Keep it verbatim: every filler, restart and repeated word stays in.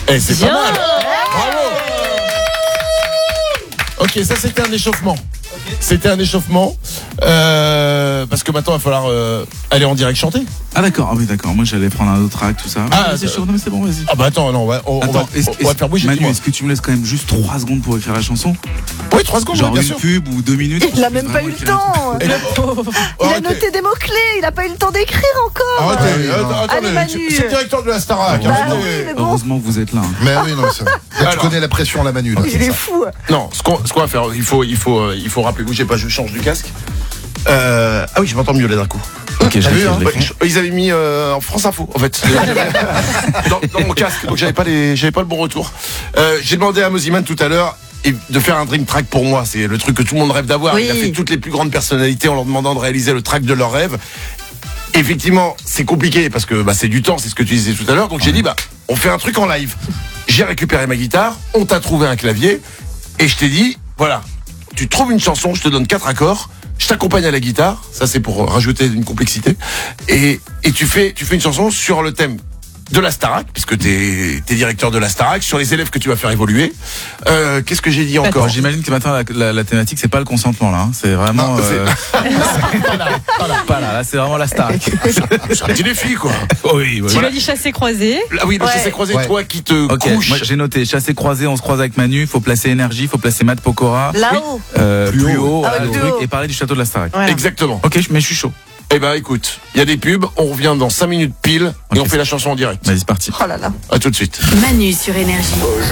Eh, c'est Bien. pas mal. Bravo. Ok, ça c'était un échauffement. C'était un échauffement. Euh, parce que maintenant il va falloir euh, aller en direct chanter. Ah d'accord, ah oui d'accord, moi j'allais prendre un autre track, tout ça. Ah, Ah, c'est chaud, non mais c'est bon, vas-y. Ah bah attends, non, on va, on, Attends, on va, est-ce, on va te faire bouger. Manu, dis-moi. est-ce que tu me laisses quand même juste trois secondes pour écrire la chanson? Oui, trois secondes, Genre bien une sûr. pub ou deux minutes? Il a même pas eu le temps. Et là- Il a Arrêtez. noté des mots-clés, il a pas eu le temps d'écrire encore. Arrêtez, Ah oui, non. attends, attendez, Allez, Manu. c'est le directeur de la Starac. Bah hein, oui, c'est- mais bon. Heureusement que vous êtes là. hein. Mais oui, non, c'est... Là, tu Alors. connais la pression à la Manu, là. Il c'est est ça. fou. Non, ce qu'on, ce qu'on va faire, il faut, il faut, euh, il faut rappeler. Bougez pas, je change du casque. Euh, ah oui, je m'entends mieux là d'un coup. Ok, je T'as vu, l'ai fait, hein je l'ai Ouais, fait. je- Ils avaient mis euh, en France Info, en fait, dans, dans mon casque, donc j'avais pas les, j'avais pas le bon retour. Euh, j'ai demandé à Moziman tout à l'heure et de faire un dream track pour moi. C'est le truc que tout le monde rêve d'avoir. Oui. Il a fait toutes les plus grandes personnalités en leur demandant de réaliser le track de leur rêve. Effectivement, c'est compliqué parce que bah, c'est du temps, c'est ce que tu disais tout à l'heure. Donc j'ai dit bah, on fait un truc en live. J'ai récupéré ma guitare, on t'a trouvé un clavier et je t'ai dit voilà, tu trouves une chanson, je te donne quatre accords. Je t'accompagne à la guitare, ça c'est pour rajouter une complexité, et, et tu fais tu fais une chanson sur le thème de la Starac, puisque t'es es directeur de la Starac, sur les élèves que tu vas faire évoluer. Euh, Qu'est-ce que j'ai dit encore? Alors, j'imagine que maintenant la, la, la thématique c'est pas le consentement là, hein. C'est vraiment Non, c'est- euh, pas là, pas là, pas là, là c'est vraiment la star. C'est un petit défi quoi. Oui, oui. Tu m'as dit chasser croisé. Ah oui, le Ouais. chassé croisé, Ouais. toi qui te Ok, couches. moi j'ai noté chassé croisé, on se croise avec Manu, faut placer énergie, faut placer Matt Pokora, Là-haut. euh, plus, Plus haut, haut. voilà, Ah ouais, le plus truc, haut. et parler du château de la Starac. Voilà. Exactement. Ok, mais je suis chaud. Eh ben écoute, il y a des pubs, on revient dans cinq minutes pile et Ok. on fait la chanson en direct. Vas-y, c'est parti. Oh là là. À tout de suite. Manu sur Énergie.